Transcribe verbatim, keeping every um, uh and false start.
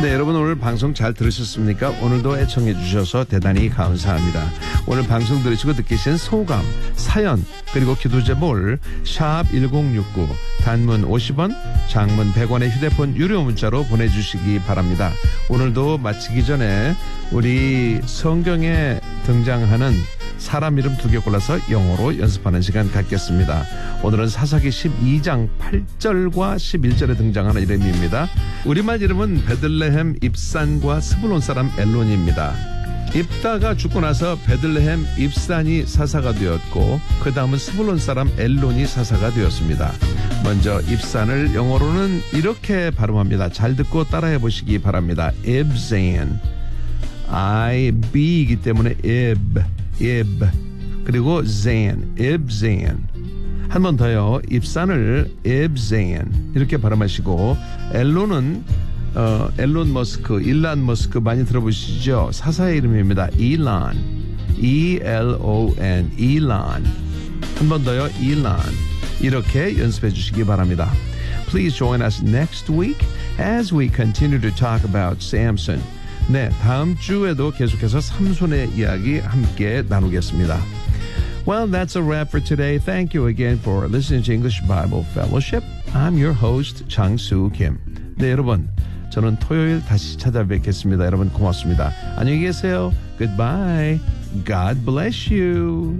네, 여러분 오늘 방송 잘 들으셨습니까? 오늘도 애청해 주셔서 대단히 감사합니다. 오늘 방송 들으시고 느끼신 소감, 사연, 그리고 기도 제목을 샵 일공육구 단문 오십 원, 장문 백 원의 휴대폰 유료 문자로 보내주시기 바랍니다. 오늘도 마치기 전에 우리 성경에 등장하는 사람 이름 두 개 골라서 영어로 연습하는 시간 갖겠습니다. 오늘은 사사기 십이 장 팔 절과 십일 절에 등장하는 이름입니다. 우리말 이름은 베들레헴 입산과 스불론 사람 엘론입니다. 입다가 죽고 나서 베들레헴 입산이 사사가 되었고 그 다음은 스불론 사람 엘론이 사사가 되었습니다. 먼저 입산을 영어로는 이렇게 발음합니다. 잘 듣고 따라해 보시기 바랍니다. 입산, I-B이기 때문에 ib, ib, 그리고 zan, ibzan. 한 번 더요. 입산을 ibzan 이렇게 발음하시고 엘론은 어, 엘론 머스크, 일란 머스크 많이 들어보시죠? 사사의 이름입니다. 일란, E-L-O-N, 일란. 한 번 더요. 일란. 이렇게 연습해 주시기 바랍니다. Please join us next week as we continue to talk about Samson. 네, 다음 주에도 계속해서 삼손의 이야기 함께 나누겠습니다. Well, that's a wrap for today. Thank you again for listening to English Bible Fellowship. I'm your host, 장수 김. 네, 여러분. 저는 토요일 다시 찾아뵙겠습니다. 여러분 고맙습니다. 안녕히 계세요. Goodbye. God bless you.